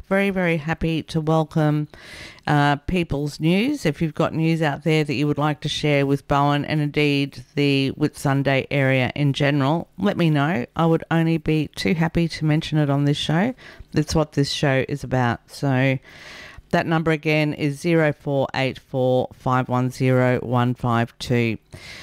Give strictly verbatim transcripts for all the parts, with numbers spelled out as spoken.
Very, very happy to welcome uh, people's news. If you've got news out there that you would like to share with Bowen and indeed the Whitsunday area in general, let me know. I would only be too happy to mention it on this show. That's what this show is about. So that number again is zero four eight four, five one zero, one five two.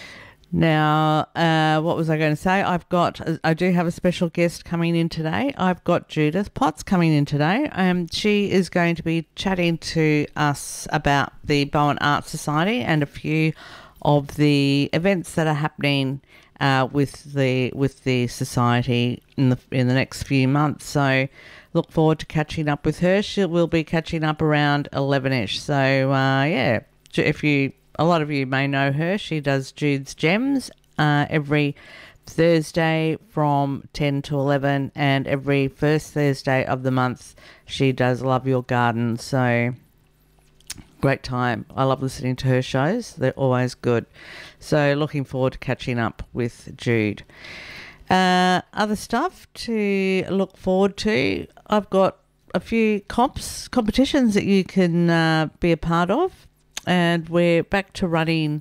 Now, uh, what was I going to say? I've got, I do have a special guest coming in today. I've got Judith Potts coming in today. Um, she is going to be chatting to us about the Bowen Art Society and a few of the events that are happening uh, with the with the society in the in the next few months. So, look forward to catching up with her. She will be catching up around eleven-ish. So, uh, yeah, if you. A lot of you may know her. She does Jude's Gems uh, every Thursday from ten to eleven, and every first Thursday of the month she does Love Your Garden. So great time. I love listening to her shows. They're always good. So looking forward to catching up with Jude. Uh, other stuff to look forward to. I've got a few comps, competitions that you can uh, be a part of. And we're back to running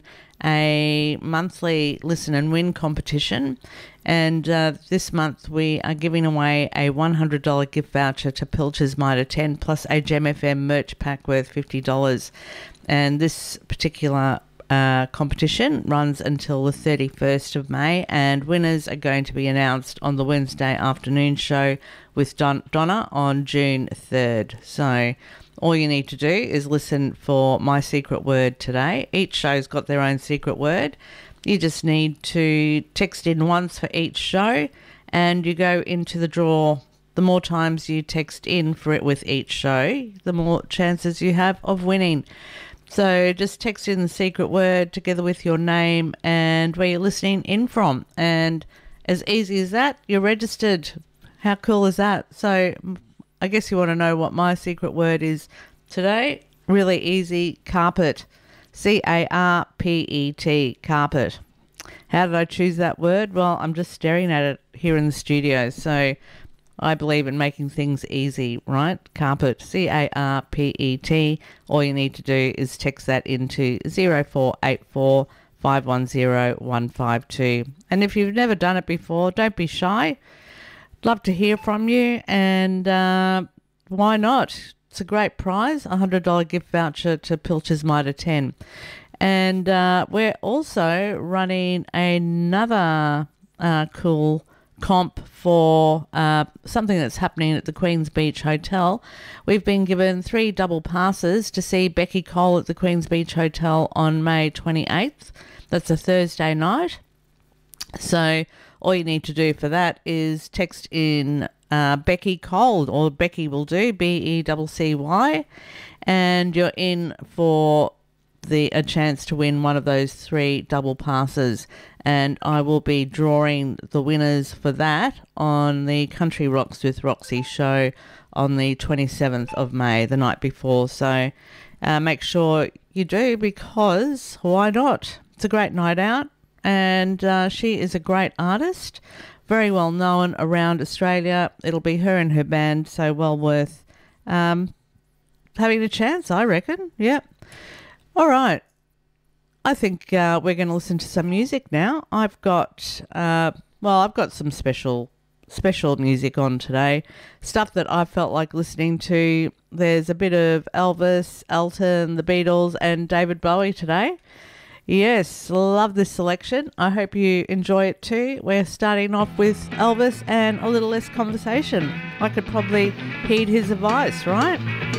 a monthly listen and win competition. And uh, this month we are giving away a one hundred dollars gift voucher to Pilcher's Mitre ten plus a Gem F M merch pack worth fifty dollars. And this particular uh, competition runs until the thirty-first of May, and winners are going to be announced on the Wednesday afternoon show with Don- Donna on June third. So all you need to do is listen for My Secret Word today. Each show's got their own secret word. You just need to text in once for each show and you go into the draw. The more times you text in for it with each show, the more chances you have of winning. So just text in the secret word together with your name and where you're listening in from. And as easy as that, you're registered. How cool is that? So I guess you want to know what my secret word is today. Really easy, carpet. C A R P E T, carpet. How did I choose that word? Well, I'm just staring at it here in the studio. So I believe in making things easy, right? Carpet, C A R P E T. All you need to do is text that into zero four eight four, five one zero, one five two. And if you've never done it before, don't be shy. Love to hear from you, and uh, why not? It's a great prize, a one hundred dollars gift voucher to Pilcher's Mitre ten. And uh, we're also running another uh, cool comp for uh, something that's happening at the Queen's Beach Hotel. We've been given three double passes to see Becky Cole at the Queen's Beach Hotel on May twenty-eighth. That's a Thursday night. So all you need to do for that is text in uh, Becky Cole, or Becky will do, B E C C Y, and you're in for the a chance to win one of those three double passes. And I will be drawing the winners for that on the Country Rocks with Roxy show on the twenty-seventh of May, the night before. So uh, make sure you do, because why not? It's a great night out. And uh, she is a great artist, very well known around Australia. It'll be her and her band, so well worth um, having a chance, I reckon. Yep. All right. I think uh, we're going to listen to some music now. I've got, uh, well, I've got some special, special music on today, stuff that I felt like listening to. There's a bit of Elvis, Elton, the Beatles, and David Bowie today. Yes, love this selection. I hope you enjoy it too. We're starting off with Elvis and a little less conversation. I could probably heed his advice, right?